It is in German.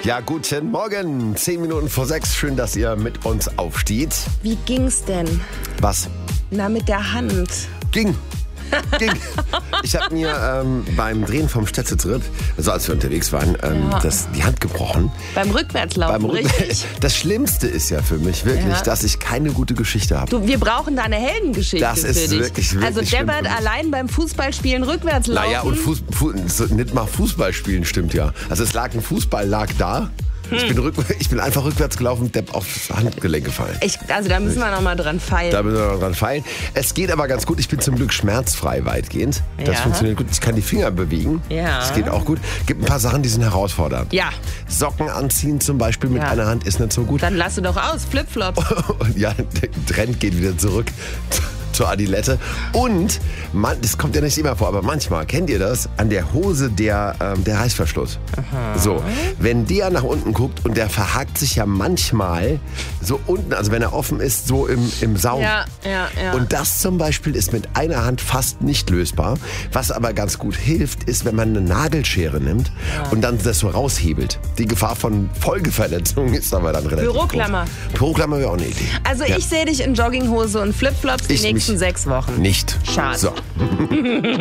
Ja, guten Morgen. 10 Minuten vor 6. Schön, dass ihr mit uns aufsteht. Wie ging's denn? Was? Na, mit der Hand. Ging. Ich habe mir beim Drehen vom Städtetrip, also als wir unterwegs waren, die Hand gebrochen. Beim Rückwärtslaufen, richtig? Das Schlimmste ist ja für mich wirklich, dass ich keine gute Geschichte habe. Du, wir brauchen da eine Heldengeschichte Das ist für dich. wirklich also schlimm Deppert für mich. allein beim Fußballspielen rückwärts laufen. Naja, und nicht mal Fußball spielen stimmt ja. Also ein Fußball lag da. Ich bin einfach rückwärts gelaufen, Depp aufs Handgelenk gefallen. Also da müssen wir noch mal dran feilen. Da müssen wir noch dran feilen. Es geht aber ganz gut. Ich bin zum Glück schmerzfrei weitgehend. Das funktioniert gut. Ich kann die Finger bewegen. Ja. Das geht auch gut. Gibt ein paar Sachen, die sind herausfordernd. Ja. Socken anziehen zum Beispiel mit einer Hand ist nicht so gut. Dann lass du doch aus, Flipflops. Ja, der Trend geht wieder zurück zur Adilette. Und, das kommt ja nicht immer vor, aber manchmal, kennt ihr das? An der Hose der Reißverschluss. Aha. So, wenn der nach unten guckt und der verhakt sich ja manchmal so unten, also wenn er offen ist, so im Saum. Ja. Und das zum Beispiel ist mit einer Hand fast nicht lösbar. Was aber ganz gut hilft, ist, wenn man eine Nagelschere nimmt und dann das so raushebelt. Die Gefahr von Folgeverletzungen ist aber dann relativ Büroklammer. groß. Büroklammer wäre auch eine Idee. Also ich sehe dich in Jogginghose und Flipflops die nächsten 6 Wochen. Nicht. Schade. So.